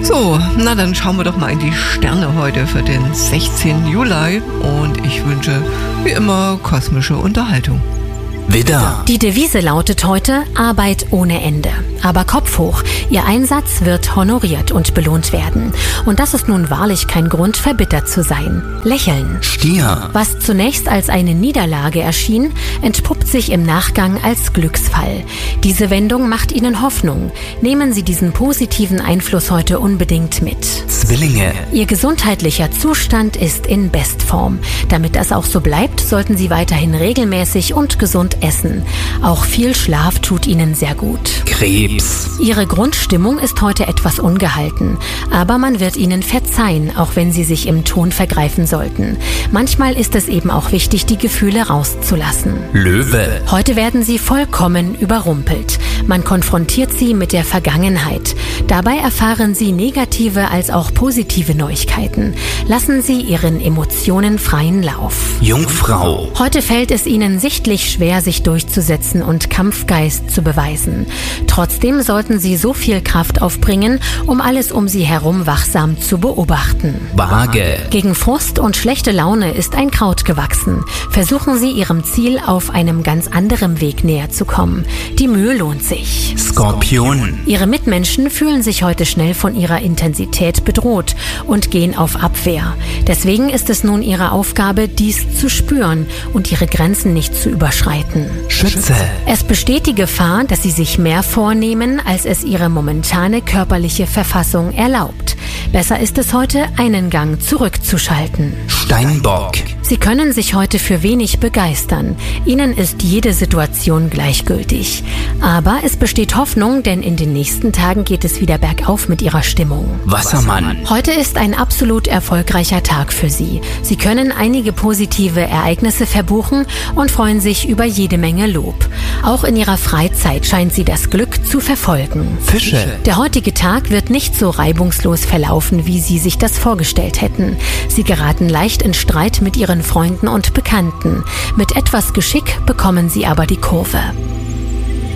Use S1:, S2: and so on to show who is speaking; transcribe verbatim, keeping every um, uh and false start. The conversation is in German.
S1: So, na dann schauen wir doch mal in die Sterne heute für den sechzehnten Juli und ich wünsche wie immer kosmische Unterhaltung.
S2: Widder.
S3: Die Devise lautet heute Arbeit ohne Ende. Aber Kopf hoch, Ihr Einsatz wird honoriert und belohnt werden. Und das ist nun wahrlich kein Grund, verbittert zu sein. Lächeln.
S2: Stier.
S3: Was zunächst als eine Niederlage erschien, entpuppt sich im Nachgang als Glücksfall. Diese Wendung macht Ihnen Hoffnung. Nehmen Sie diesen positiven Einfluss heute unbedingt mit.
S2: Zwillinge.
S3: Ihr gesundheitlicher Zustand ist in Bestform. Damit das auch so bleibt, sollten Sie weiterhin regelmäßig und gesund essen. Auch viel Schlaf tut Ihnen sehr gut.
S2: Krebs.
S3: Ihre Grundstimmung ist heute etwas ungehalten, aber man wird Ihnen verzeihen, auch wenn Sie sich im Ton vergreifen sollten. Manchmal ist es eben auch wichtig, die Gefühle rauszulassen.
S2: Löwe.
S3: Heute werden Sie vollkommen überrumpelt. Man konfrontiert Sie mit der Vergangenheit. Dabei erfahren Sie negative als auch positive Neuigkeiten. Lassen Sie Ihren Emotionen freien Lauf.
S2: Jungfrau.
S3: Heute fällt es Ihnen sichtlich schwer, sich durchzusetzen und Kampfgeist zu beweisen. Trotzdem sollten Sie so viel Kraft aufbringen, um alles um Sie herum wachsam zu beobachten.
S2: Waage.
S3: Gegen Frust und schlechte Laune ist ein Kraut gewachsen. Versuchen Sie Ihrem Ziel auf einem ganz anderen Weg näher zu kommen. Die Mühe lohnt sich.
S2: Skorpion.
S3: Ihre Mitmenschen fühlen sich heute schnell von ihrer Intensität bedroht und gehen auf Abwehr. Deswegen ist es nun Ihre Aufgabe, dies zu spüren und Ihre Grenzen nicht zu überschreiten.
S2: Schütze.
S3: Es besteht die Gefahr, dass Sie sich mehr vornehmen, als es Ihre momentane körperliche Verfassung erlaubt. Besser ist es heute, einen Gang zurückzuschalten.
S2: Steinbock.
S3: Sie können sich heute für wenig begeistern. Ihnen ist jede Situation gleichgültig. Aber es besteht Hoffnung, denn in den nächsten Tagen geht es wieder bergauf mit Ihrer Stimmung.
S2: Wassermann.
S3: Heute ist ein absolut erfolgreicher Tag für Sie. Sie können einige positive Ereignisse verbuchen und freuen sich über jede Menge Lob. Auch in Ihrer Freizeit scheint Sie das Glück zu verfolgen.
S2: Fische.
S3: Der heutige Tag wird nicht so reibungslos verlaufen, wie Sie sich das vorgestellt hätten. Sie geraten leicht in Streit mit Ihren Freunden und Bekannten. Mit etwas Geschick bekommen Sie aber die Kurve.